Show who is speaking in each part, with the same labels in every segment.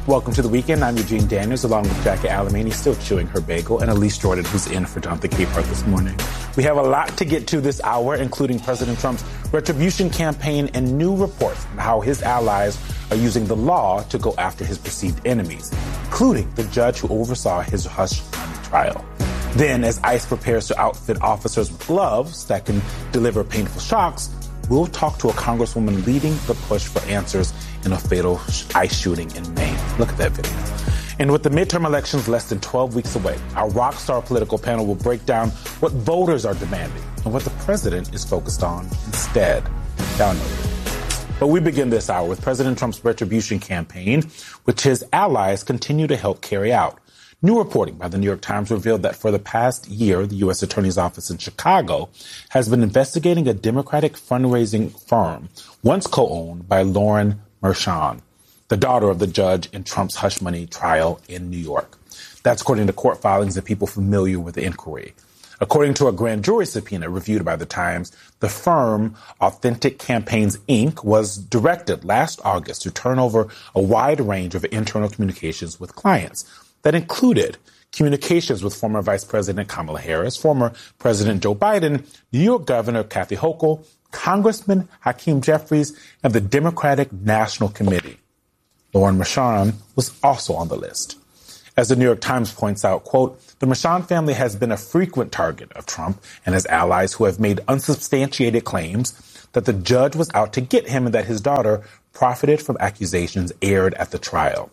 Speaker 1: Welcome to The Weekend. I'm Eugene Daniels, along with Jackie Alamany, still chewing her bagel, and Elise Jordan, who's in for Jonathan Capehart this morning. We have a lot to get to this hour, including President Trump's retribution campaign and new reports on how his allies are using the law to go after his perceived enemies, including the judge who oversaw his hush money trial. Then, as ICE prepares to outfit officers with gloves that can deliver painful shocks, we'll talk to a congresswoman leading the push for answers in a fatal ICE shooting in Maine. Look at that video. And with the midterm elections less than 12 weeks away, our rock star political panel will break down what voters are demanding and what the president is focused on instead. Download. But we begin this hour with President Trump's retribution campaign, which his allies continue to help carry out. New reporting by the New York Times revealed that for the past year, the U.S. Attorney's Office in Chicago has been investigating a Democratic fundraising firm once co-owned by Lauren Mershon, the daughter of the judge in Trump's hush money trial in New York. That's according to court filings and people familiar with the inquiry. According to a grand jury subpoena reviewed by the Times, the firm Authentic Campaigns, Inc. was directed last August to turn over a wide range of internal communications with clients. That included communications with former Vice President Kamala Harris, former President Joe Biden, New York Governor Kathy Hochul, Congressman Hakeem Jeffries, and the Democratic National Committee. Lauren Mershon was also on the list. As the New York Times points out, quote, the Mershon family has been a frequent target of Trump and his allies who have made unsubstantiated claims that the judge was out to get him and that his daughter profited from accusations aired at the trial.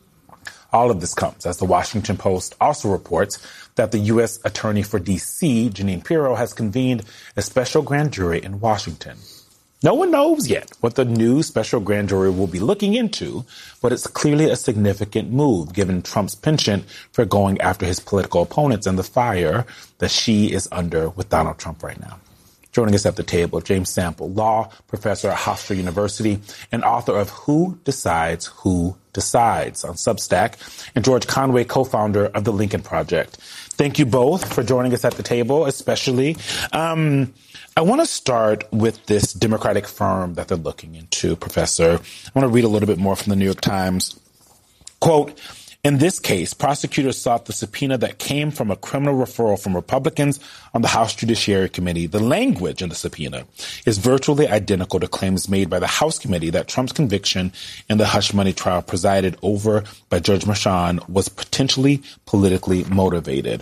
Speaker 1: All of this comes as the Washington Post also reports that the U.S. Attorney for D.C., Jeanine Pirro, has convened a special grand jury in Washington. No one knows yet what the new special grand jury will be looking into, but it's clearly a significant move given Trump's penchant for going after his political opponents and the fire that she is under with Donald Trump right now. Joining us at the table, James Sample, law professor at Hofstra University and author of Who Decides Who Decides on Substack, and George Conway, co-founder of the Lincoln Project. Thank you both for joining us at the table, especially. I want to start with this Democratic firm that they're looking into, Professor. I want to read a little bit more from the New York Times. Quote, in this case, prosecutors sought the subpoena that came from a criminal referral from Republicans on the House Judiciary Committee. The language in the subpoena is virtually identical to claims made by the House committee that Trump's conviction in the hush money trial presided over by Judge Mershon was potentially politically motivated.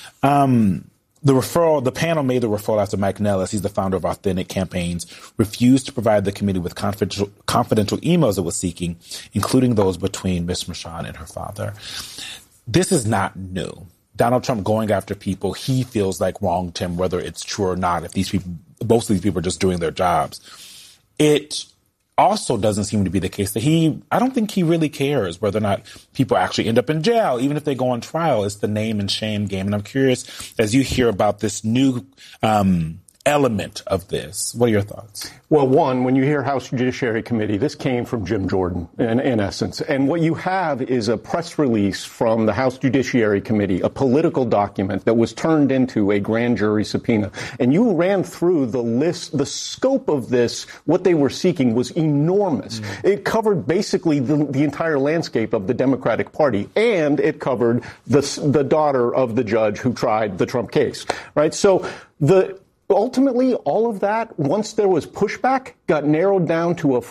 Speaker 1: The panel made the referral after Mike Nellis, he's the founder of Authentic Campaigns, refused to provide the committee with confidential emails it was seeking, including those between Ms. Mershon and her father. This is not new. Donald Trump going after people he feels like wronged him, whether it's true or not, if most of these people are just doing their jobs. It also doesn't seem to be the case that I don't think he really cares whether or not people actually end up in jail, even if they go on trial. It's the name and shame game. And I'm curious, as you hear about this new element of this, what are your thoughts?
Speaker 2: Well, one, when you hear House Judiciary Committee, this came from Jim Jordan, in essence. And what you have is a press release from the House Judiciary Committee, a political document that was turned into a grand jury subpoena. And you ran through the list, the scope of this, what they were seeking was enormous. It covered basically the entire landscape of the Democratic Party, and it covered the daughter of the judge who tried the Trump case, right? So ultimately, all of that, once there was pushback, got narrowed down to a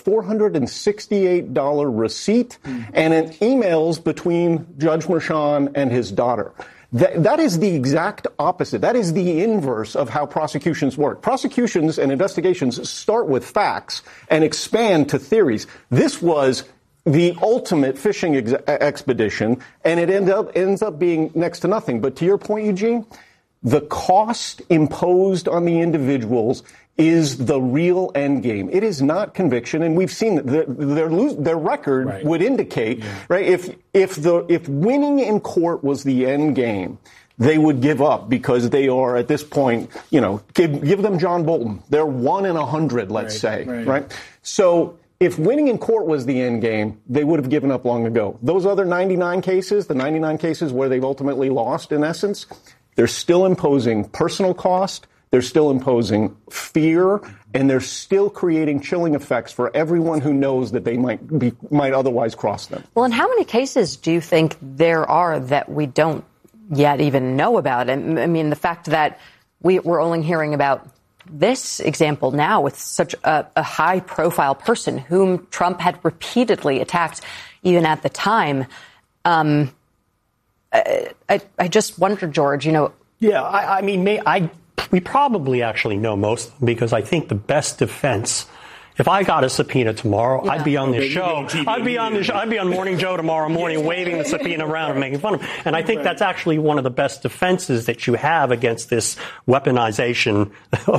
Speaker 2: $468 receipt and an emails between Judge Mershon and his daughter. That is the exact opposite. That is the inverse of how prosecutions work. Prosecutions and investigations start with facts and expand to theories. This was the ultimate fishing expedition, and it ends up being next to nothing. But to your point, Eugene, the cost imposed on the individuals is the real end game. It is not conviction, and we've seen that their record would indicate, right? If winning in court was the end game, they would give up because they are at this point, give them John Bolton. They're 1 in 100, let's say, right? So if winning in court was the end game, they would have given up long ago. Those other 99 cases, the 99 cases where they've ultimately lost, in essence, they're still imposing personal cost. They're still imposing fear And they're still creating chilling effects for everyone who knows that they might otherwise cross them.
Speaker 3: Well, and how many cases do you think there are that we don't yet even know about? I mean, the fact that we're only hearing about this example now with such a high-profile person whom Trump had repeatedly attacked even at the time. I just wonder, George,
Speaker 4: Yeah, I mean, we probably actually know most of them, because I think the best defense, if I got a subpoena tomorrow, I'd be on this show. I'd be on Morning Joe tomorrow morning waving the subpoena around and making fun of him. And I think that's actually one of the best defenses that you have against this weaponization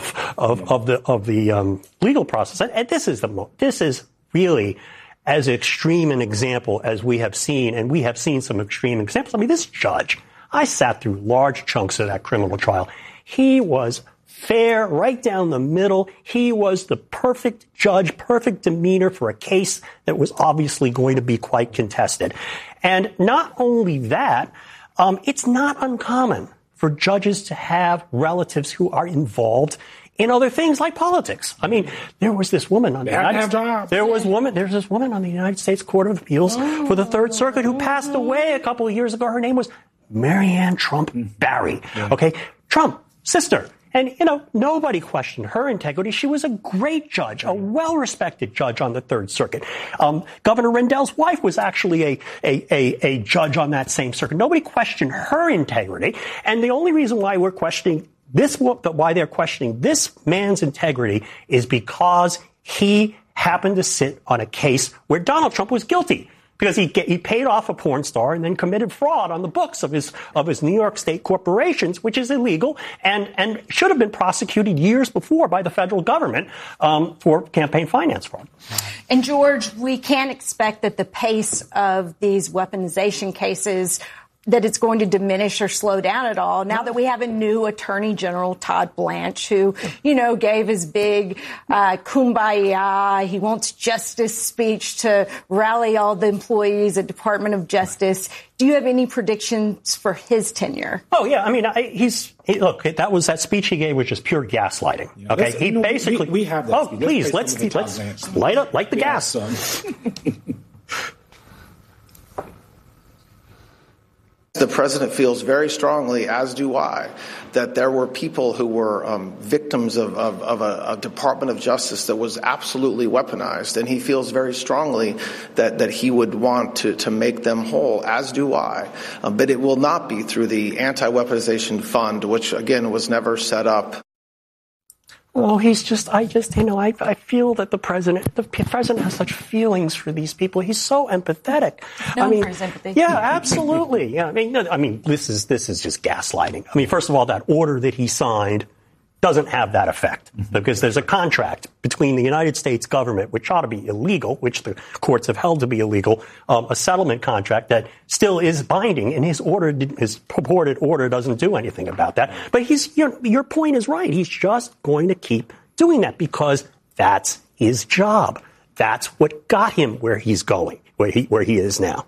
Speaker 4: of the legal process. And this is really as extreme an example as we have seen, and we have seen some extreme examples. I mean, this judge, I sat through large chunks of that criminal trial. He was fair, right down the middle. He was the perfect judge, perfect demeanor for a case that was obviously going to be quite contested. And not only that, it's not uncommon for judges to have relatives who are involved in other things like politics. I mean, there was this woman on there's this woman on the United States Court of Appeals for the Third Circuit who passed away a couple of years ago. Her name was Marianne Trump Barry. Okay. Trump, sister. And, nobody questioned her integrity. She was a great judge, a well-respected judge on the Third Circuit. Governor Rendell's wife was actually a judge on that same circuit. Nobody questioned her integrity. And the only reason why we're questioning why they're questioning this man's integrity is because he happened to sit on a case where Donald Trump was guilty. Because he paid off a porn star and then committed fraud on the books of his New York State corporations, which is illegal and should have been prosecuted years before by the federal government for campaign finance fraud.
Speaker 5: And George, we can't expect that the pace of these weaponization cases, that it's going to diminish or slow down at all now that we have a new Attorney General, Todd Blanche, who, gave his big kumbaya, he wants justice speech to rally all the employees at Department of Justice. Do you have any predictions for his tenure?
Speaker 4: Oh, yeah. I mean, that speech he gave was just pure gaslighting. Yeah, okay. He basically. We have that. Oh, please, let's light the gas.
Speaker 6: The president feels very strongly, as do I, that there were people who were victims of a Department of Justice that was absolutely weaponized. And he feels very strongly that he would want to make them whole, as do I. But it will not be through the Anti-Weaponization Fund, which, again, was never set up.
Speaker 4: Well, I feel that the president has such feelings for these people. He's so empathetic.
Speaker 5: For his empathy.
Speaker 4: Yeah, absolutely. Yeah, I mean, this is just gaslighting. I mean, first of all, that order that he signed doesn't have that effect because there's a contract between the United States government, which ought to be illegal, which the courts have held to be illegal, a settlement contract that still is binding, and his purported order doesn't do anything about that. But your point is right. He's just going to keep doing that because that's his job. That's what got him where he's going, where he is now.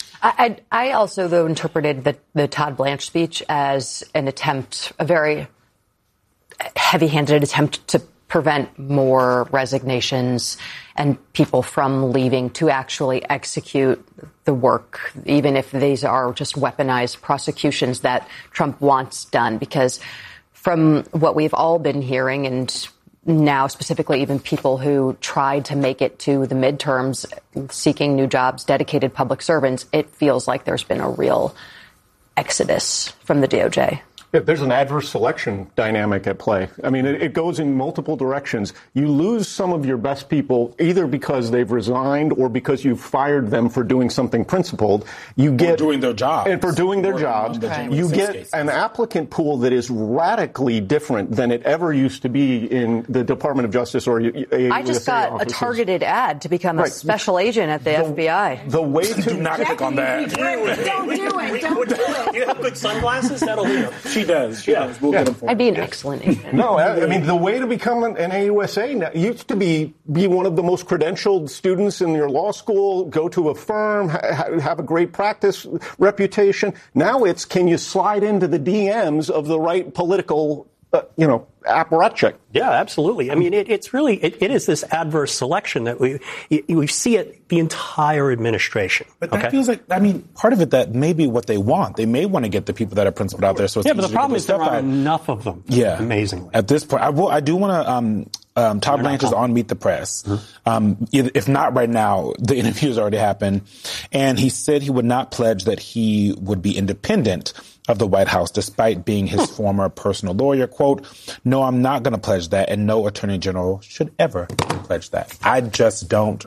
Speaker 3: I also, though, interpreted the Todd Blanche speech as an attempt, a very heavy-handed attempt to prevent more resignations and people from leaving to actually execute the work, even if these are just weaponized prosecutions that Trump wants done. Because from what we've all been hearing, and now specifically even people who tried to make it to the midterms seeking new jobs, dedicated public servants, it feels like there's been a real exodus from the DOJ.
Speaker 2: Yeah, there's an adverse selection dynamic at play. I mean, it goes in multiple directions. You lose some of your best people either because they've resigned or because you've fired them for doing something principled. You get
Speaker 1: doing their jobs.
Speaker 2: And for doing their jobs, you get an applicant pool that is radically different than it ever used to be in the Department of Justice or
Speaker 3: I just got offices. A targeted ad to become a special agent at the FBI.
Speaker 2: The way to
Speaker 1: do not click on that.
Speaker 5: Don't do it.
Speaker 4: You have good sunglasses? That'll do it.
Speaker 1: She does. We'll get them for
Speaker 3: I'd be an excellent agent.
Speaker 2: No, I mean, the way to become an AUSA used to be one of the most credentialed students in your law school, go to a firm, have a great practice reputation. Now it's, can you slide into the DMs of the right political apparatchik.
Speaker 4: Yeah, absolutely. I mean, it is this adverse selection that we see it the entire administration.
Speaker 1: But that feels like, I mean, part of it that may be what they want. They may want to get the people that are principled out there. So it's
Speaker 4: but the problem is there aren't enough of them.
Speaker 1: Yeah.
Speaker 4: Amazingly.
Speaker 1: At this point, I do want to, Todd Blanche is on Meet the Press. Mm-hmm. If not right now, the interview has already happened. And he said he would not pledge that he would be independent of the White House, despite being his former personal lawyer. Quote, "No, I'm not going to pledge that, and no attorney general should ever pledge that." I just don't.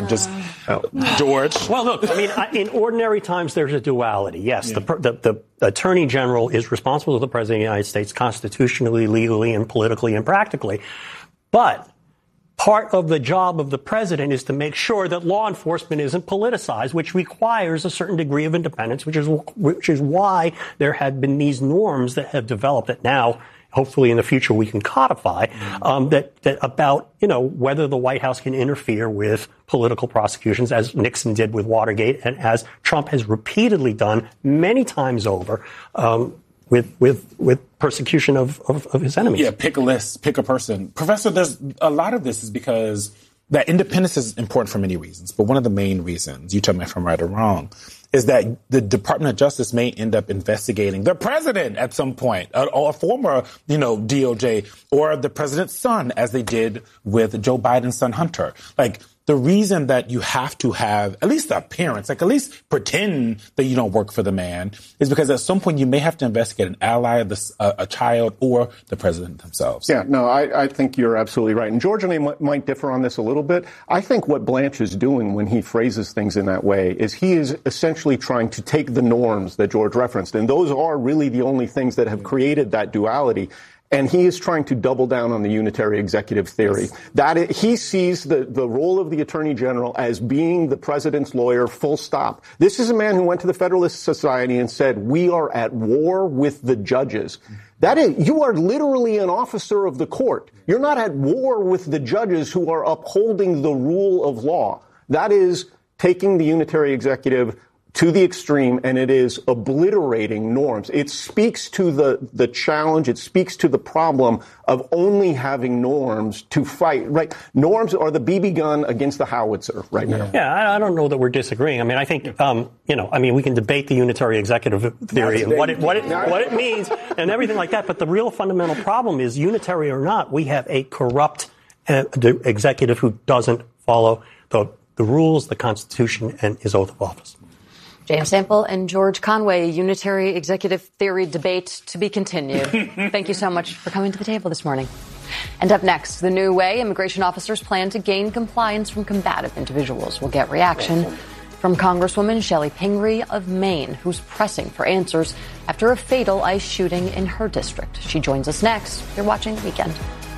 Speaker 1: George.
Speaker 4: Well, look, I mean, in ordinary times, there's a duality. Yes, yeah. The attorney general is responsible to the president of the United States constitutionally, legally, and politically and practically. But part of the job of the president is to make sure that law enforcement isn't politicized, which requires a certain degree of independence, which is why there have been these norms that have developed that now, hopefully in the future, we can codify, that about, whether the White House can interfere with political prosecutions, as Nixon did with Watergate and as Trump has repeatedly done many times over, with persecution of his enemies.
Speaker 1: Yeah, pick a list, pick a person. Professor, there's a lot of this is because that independence is important for many reasons. But one of the main reasons, you tell me if I'm right or wrong, is that the Department of Justice may end up investigating the president at some point, or a former, DOJ, or the president's son, as they did with Joe Biden's son, Hunter. Like, the reason that you have to have at least the appearance, at least pretend that you don't work for the man, is because at some point you may have to investigate an ally, a child, or the president themselves.
Speaker 2: Yeah, no, I think you're absolutely right. And George and I might differ on this a little bit. I think what Blanche is doing when he phrases things in that way is he is essentially trying to take the norms that George referenced, and those are really the only things that have created that duality. And he is trying to double down on the unitary executive theory. He sees the role of the attorney general as being the president's lawyer, full stop. This is a man who went to the Federalist Society and said, "We are at war with the judges." That is, you are literally an officer of the court. You're not at war with the judges who are upholding the rule of law. That is taking the unitary executive to the extreme, and it is obliterating norms. It speaks to the challenge. It speaks to the problem of only having norms to fight, right? Norms are the BB gun against the howitzer right now.
Speaker 4: Yeah, I don't know that we're disagreeing. I mean, I think, we can debate the unitary executive theory and what it means and everything like that. But the real fundamental problem is, unitary or not, we have a corrupt executive who doesn't follow the rules, the Constitution, and his oath of office.
Speaker 3: James Sample and George Conway, unitary executive theory debate to be continued. Thank you so much for coming to the table this morning. And up next, the new way immigration officers plan to gain compliance from combative individuals. We'll get reaction from Congresswoman Shelley Pingree of Maine, who's pressing for answers after a fatal ICE shooting in her district. She joins us next. You're watching Weekend.